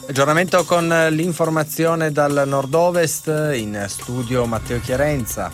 Aggiornamento con l'informazione dal nord-ovest, in studio Matteo Chiarenza.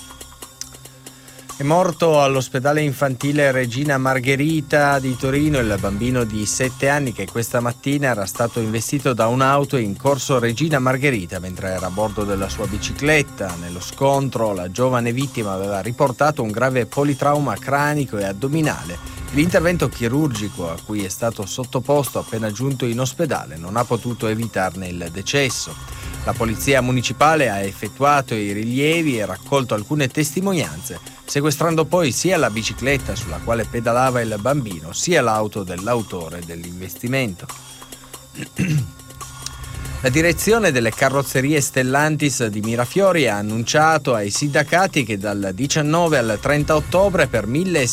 È morto all'ospedale infantile Regina Margherita di Torino il bambino di 7 anni che questa mattina era stato investito da un'auto in corso Regina Margherita mentre era a bordo della sua bicicletta. Nello scontro la giovane vittima aveva riportato un grave politrauma cranico e addominale. L'intervento chirurgico a cui è stato sottoposto appena giunto in ospedale non ha potuto evitarne il decesso. La polizia municipale ha effettuato i rilievi e raccolto alcune testimonianze, sequestrando poi sia la bicicletta sulla quale pedalava il bambino, sia l'auto dell'autore dell'investimento. La direzione delle carrozzerie Stellantis di Mirafiori ha annunciato ai sindacati che dal 19 al 30 ottobre per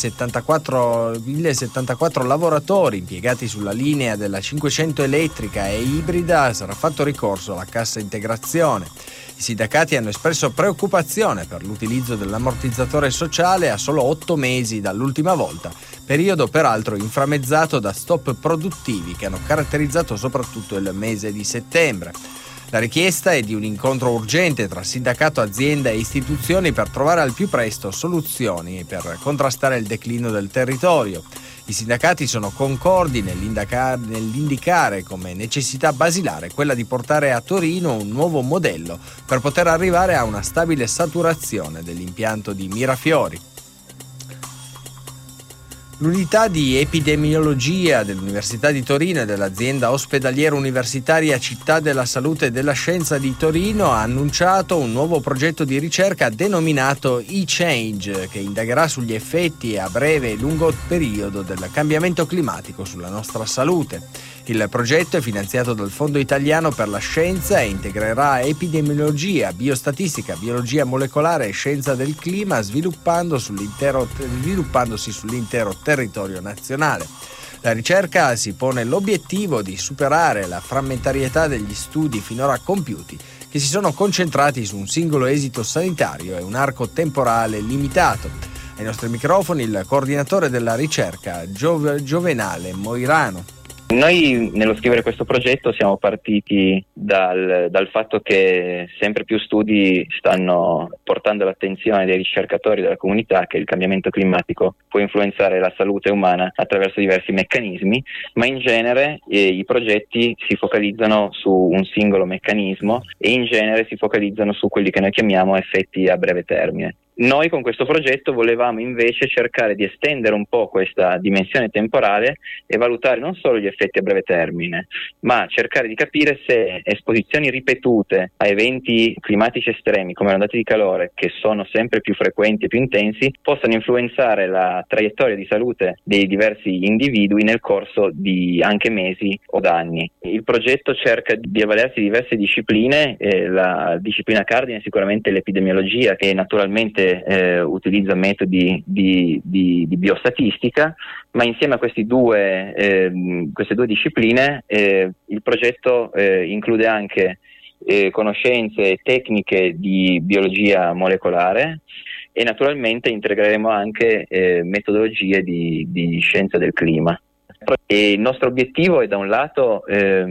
1074 lavoratori impiegati sulla linea della 500 elettrica e ibrida sarà fatto ricorso alla cassa integrazione. I sindacati hanno espresso preoccupazione per l'utilizzo dell'ammortizzatore sociale a solo 8 mesi dall'ultima volta, periodo peraltro inframmezzato da stop produttivi che hanno caratterizzato soprattutto il mese di settembre. La richiesta è di un incontro urgente tra sindacato, azienda e istituzioni per trovare al più presto soluzioni per contrastare il declino del territorio. I sindacati sono concordi nell'indicare come necessità basilare quella di portare a Torino un nuovo modello per poter arrivare a una stabile saturazione dell'impianto di Mirafiori. L'unità di epidemiologia dell'Università di Torino e dell'azienda ospedaliera universitaria Città della Salute e della Scienza di Torino ha annunciato un nuovo progetto di ricerca denominato eChange, che indagherà sugli effetti a breve e lungo periodo del cambiamento climatico sulla nostra salute. Il progetto è finanziato dal Fondo Italiano per la Scienza e integrerà epidemiologia, biostatistica, biologia molecolare e scienza del clima, sviluppandosi sull'intero territorio nazionale. La ricerca si pone l'obiettivo di superare la frammentarietà degli studi finora compiuti, che si sono concentrati su un singolo esito sanitario e un arco temporale limitato. Ai nostri microfoni il coordinatore della ricerca, Giovenale Moirano. Noi nello scrivere questo progetto siamo partiti dal fatto che sempre più studi stanno portando l'attenzione dei ricercatori della comunità che il cambiamento climatico può influenzare la salute umana attraverso diversi meccanismi, ma in genere i progetti si focalizzano su un singolo meccanismo e in genere si focalizzano su quelli che noi chiamiamo effetti a breve termine. Noi con questo progetto volevamo invece cercare di estendere un po' questa dimensione temporale e valutare non solo gli effetti a breve termine, ma cercare di capire se esposizioni ripetute a eventi climatici estremi come le ondate di calore, che sono sempre più frequenti e più intensi, possano influenzare la traiettoria di salute dei diversi individui nel corso di anche mesi o anni. Il progetto cerca di avvalersi di diverse discipline, la disciplina cardine è sicuramente l'epidemiologia, che naturalmente utilizza metodi di biostatistica, ma insieme a queste due discipline il progetto include anche conoscenze e tecniche di biologia molecolare e naturalmente integreremo anche metodologie di scienza del clima. E il nostro obiettivo è da un lato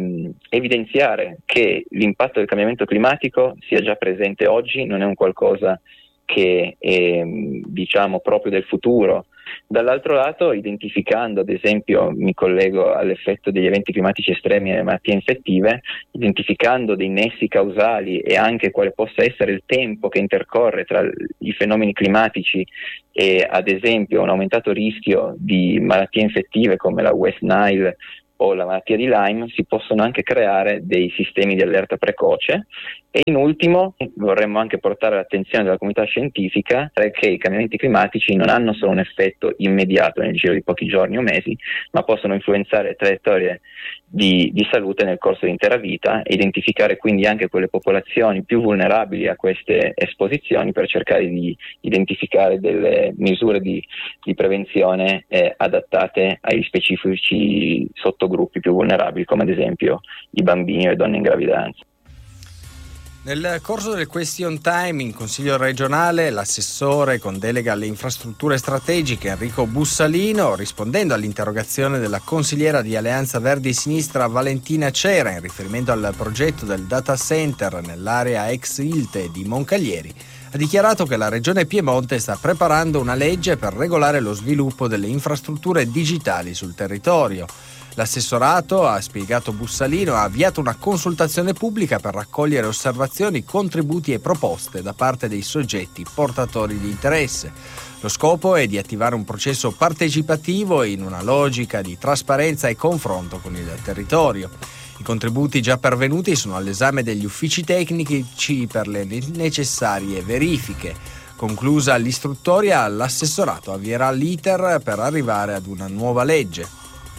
evidenziare che l'impatto del cambiamento climatico sia già presente oggi, non è un qualcosa che è diciamo proprio del futuro. Dall'altro lato, identificando, ad esempio, mi collego all'effetto degli eventi climatici estremi e le malattie infettive, identificando dei nessi causali e anche quale possa essere il tempo che intercorre tra i fenomeni climatici e, ad esempio, un aumentato rischio di malattie infettive come la West Nile o la malattia di Lyme, si possono anche creare dei sistemi di allerta precoce. E in ultimo vorremmo anche portare l'attenzione della comunità scientifica che i cambiamenti climatici non hanno solo un effetto immediato nel giro di pochi giorni o mesi, ma possono influenzare le traiettorie di salute nel corso dell'intera vita e identificare quindi anche quelle popolazioni più vulnerabili a queste esposizioni per cercare di identificare delle misure di prevenzione adattate agli specifici sottogruppi più vulnerabili, come ad esempio i bambini o le donne in gravidanza. Nel corso del question time in Consiglio regionale, l'assessore con delega alle infrastrutture strategiche Enrico Bussalino, rispondendo all'interrogazione della consigliera di Alleanza Verdi e Sinistra Valentina Cera in riferimento al progetto del data center nell'area ex Ilte di Moncaglieri, ha dichiarato che la Regione Piemonte sta preparando una legge per regolare lo sviluppo delle infrastrutture digitali sul territorio. L'assessorato, ha spiegato Bussalino, ha avviato una consultazione pubblica per raccogliere osservazioni, contributi e proposte da parte dei soggetti portatori di interesse. Lo scopo è di attivare un processo partecipativo in una logica di trasparenza e confronto con il territorio. I contributi già pervenuti sono all'esame degli uffici tecnici per le necessarie verifiche. Conclusa l'istruttoria, l'assessorato avvierà l'iter per arrivare ad una nuova legge.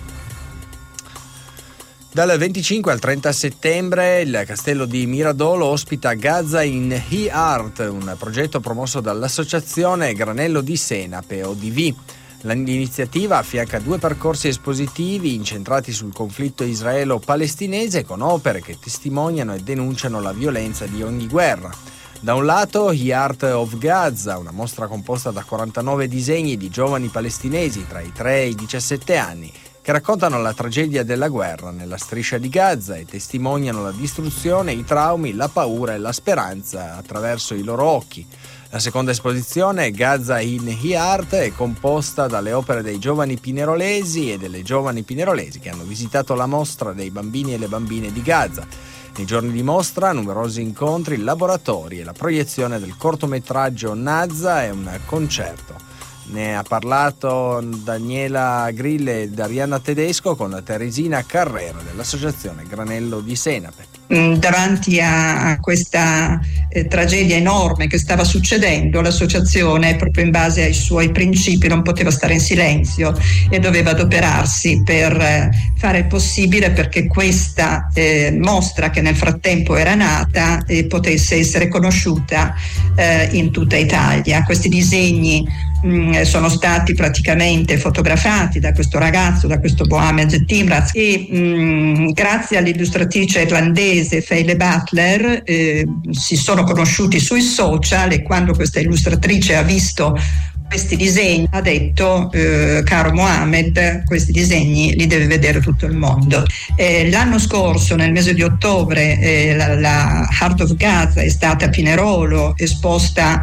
Dal 25 al 30 settembre il castello di Miradolo ospita Gaza in He-Art, un progetto promosso dall'associazione Granello di Senape ODV. L'iniziativa affianca 2 percorsi espositivi incentrati sul conflitto israelo-palestinese con opere che testimoniano e denunciano la violenza di ogni guerra. Da un lato He-Art of Gaza, una mostra composta da 49 disegni di giovani palestinesi tra i 3 e i 17 anni, che raccontano la tragedia della guerra nella striscia di Gaza e testimoniano la distruzione, i traumi, la paura e la speranza attraverso i loro occhi. La seconda esposizione, Gaza in He-Art, è composta dalle opere dei giovani pinerolesi e delle giovani pinerolesi che hanno visitato la mostra dei bambini e le bambine di Gaza. Nei giorni di mostra, numerosi incontri, laboratori e la proiezione del cortometraggio Nazza e un concerto. Ne ha parlato Daniela Grille e Darianna Tedesco con Teresina Carrera dell'associazione Granello di Senape. Davanti a questa tragedia enorme che stava succedendo, l'associazione, proprio in base ai suoi principi, non poteva stare in silenzio e doveva adoperarsi per fare il possibile perché questa mostra, che nel frattempo era nata, potesse essere conosciuta in tutta Italia. Questi disegni sono stati praticamente fotografati da questo ragazzo, da questo Mohamed Timraz, e grazie all'illustratrice irlandese Feile Butler si sono conosciuti sui social, e quando questa illustratrice ha visto questi disegni ha detto caro Mohamed, questi disegni li deve vedere tutto il mondo. L'anno scorso, nel mese di ottobre, la Heart of Gaza è stata a Pinerolo, esposta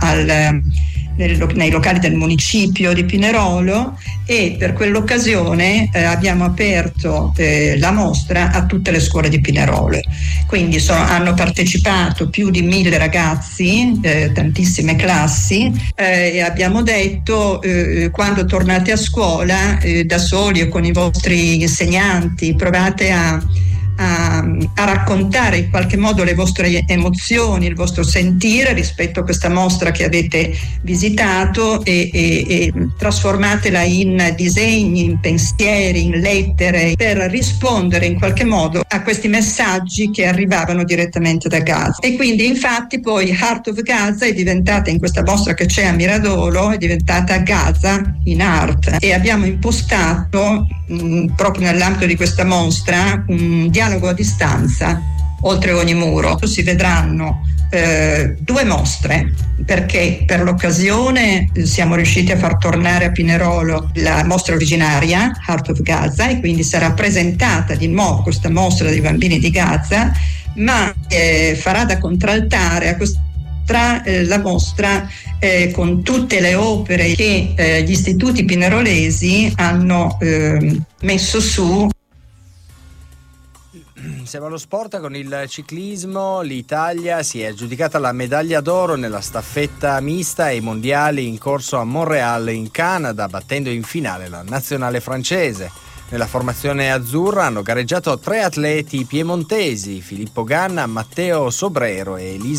nei locali del municipio di Pinerolo, e per quell'occasione abbiamo aperto la mostra a tutte le scuole di Pinerolo. Quindi hanno partecipato più di 1000 ragazzi, tantissime classi, e abbiamo detto quando tornate a scuola da soli o con i vostri insegnanti, provate a raccontare in qualche modo le vostre emozioni, il vostro sentire rispetto a questa mostra che avete visitato, e trasformatela in disegni, in pensieri, in lettere, per rispondere in qualche modo a questi messaggi che arrivavano direttamente da Gaza. E quindi infatti poi Heart of Gaza è diventata, in questa mostra che c'è a Miradolo, è diventata Gaza in Art, e abbiamo impostato proprio nell'ambito di questa mostra un dialogo a distanza oltre ogni muro. Si vedranno 2 mostre, perché per l'occasione siamo riusciti a far tornare a Pinerolo la mostra originaria Heart of Gaza, e quindi sarà presentata di nuovo questa mostra dei bambini di Gaza, ma farà da contraltare a questa la mostra con tutte le opere che gli istituti pinerolesi hanno messo su. Siamo allo sport con il ciclismo. L'Italia si è aggiudicata la medaglia d'oro nella staffetta mista ai mondiali in corso a Montréal in Canada, battendo in finale la nazionale francese. Nella formazione azzurra hanno gareggiato 3 atleti piemontesi: Filippo Ganna, Matteo Sobrero e Elisa